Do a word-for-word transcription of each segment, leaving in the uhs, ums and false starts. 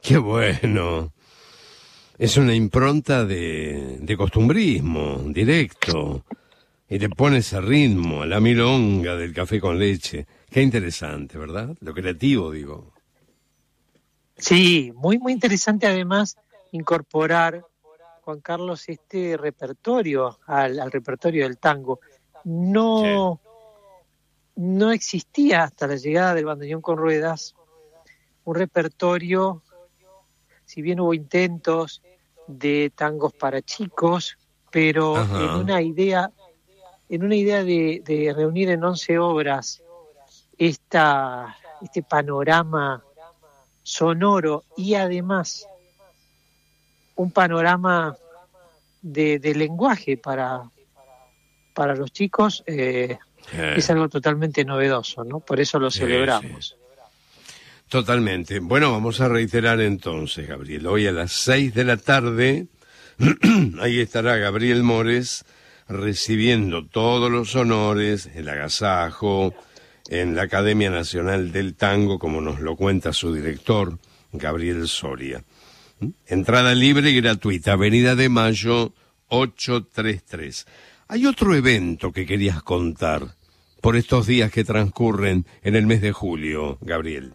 Qué bueno. Es una impronta de, de costumbrismo, directo. Y le pone ese ritmo a la milonga del café con leche. Qué interesante, ¿verdad? Lo creativo, digo. Sí, muy, muy interesante además incorporar, Juan Carlos, este repertorio al, al repertorio del tango. No, sí. no existía hasta la llegada del bandoneón con ruedas un repertorio, si bien hubo intentos de tangos para chicos, pero Ajá. en una idea, en una idea de, de reunir en once obras esta, este panorama sonoro y además un panorama de, de lenguaje para, para los chicos, eh, eh. es algo totalmente novedoso, ¿no? Por eso lo sí, celebramos. Sí. Totalmente. Bueno, vamos a reiterar entonces, Gabriel. Hoy a las seis de la tarde, ahí estará Gabriel Mores recibiendo todos los honores, el agasajo, en la Academia Nacional del Tango, como nos lo cuenta su director, Gabriel Soria. Entrada libre y gratuita, Avenida de Mayo ochocientos treinta y tres. Hay otro evento que querías contar por estos días que transcurren en el mes de julio, Gabriel.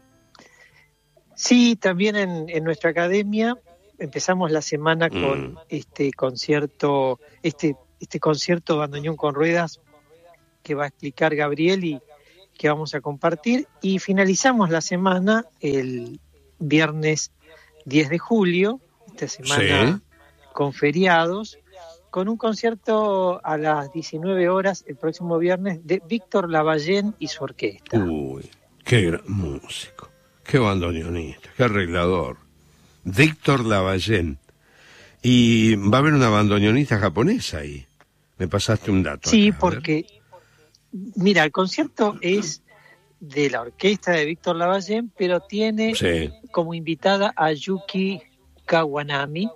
Sí, también en, en nuestra academia empezamos la semana con mm. este concierto, este, este concierto bandoneón con ruedas que va a explicar Gabriel y que vamos a compartir, y finalizamos la semana el viernes diez de julio, esta semana sí. con feriados, con un concierto a las diecinueve horas el próximo viernes de Víctor Lavallén y su orquesta. Uy, qué gran músico, qué bandoneonista, qué arreglador. Víctor Lavallén. Y va a haber una bandoneonista japonesa ahí. Me pasaste un dato. Sí, acá, porque, mira, el concierto es de la orquesta de Víctor Lavallén, pero tiene sí. como invitada a Yuki Kawanami,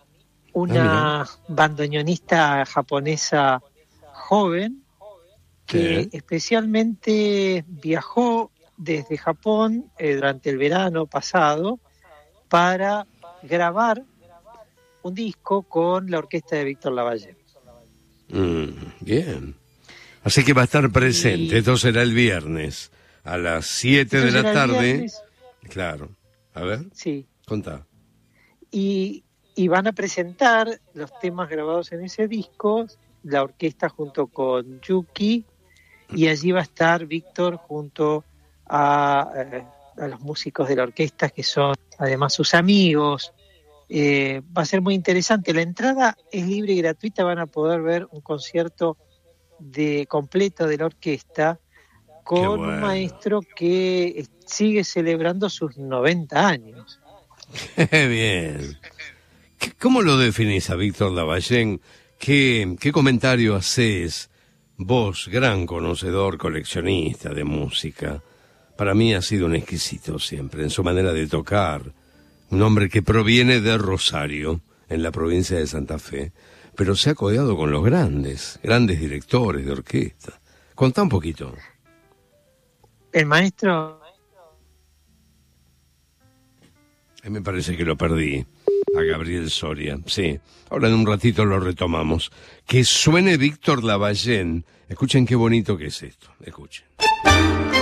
una ah, bandoneonista japonesa joven que sí. especialmente viajó desde Japón eh, durante el verano pasado para grabar un disco con la orquesta de Víctor Lavallén. Mm, bien. Así que va a estar presente. Y... Esto será el viernes a las siete de la tarde. Claro. A ver. Sí. Contá. Y, y van a presentar los temas grabados en ese disco, la orquesta junto con Yuki, y allí va a estar Víctor junto a, eh, a los músicos de la orquesta, que son además sus amigos. Eh, va a ser muy interesante. La entrada es libre y gratuita. Van a poder ver un concierto de completo de la orquesta con bueno. un maestro que sigue celebrando sus noventa años. Qué bien. ¿Cómo lo definís a Víctor Lavallén? ¿Qué, qué comentario haces vos, gran conocedor, coleccionista de música? Para mí ha sido un exquisito siempre en su manera de tocar. Un hombre que proviene de Rosario, en la provincia de Santa Fe, pero se ha codeado con los grandes, grandes directores de orquesta. Contá un poquito. El maestro... A mí me parece que lo perdí, a Gabriel Soria. Sí, ahora en un ratito lo retomamos. Que suene Víctor Lavallén. Escuchen qué bonito que es esto, escuchen.